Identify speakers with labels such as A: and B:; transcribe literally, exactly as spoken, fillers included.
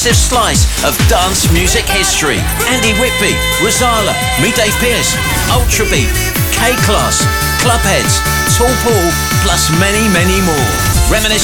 A: massive slice of dance music history. Andy Whitby, Rozalla, me Dave Pearce, Ultrabeat, K-Class, Clubheads, Tall Paul, plus many, many more. Reminisce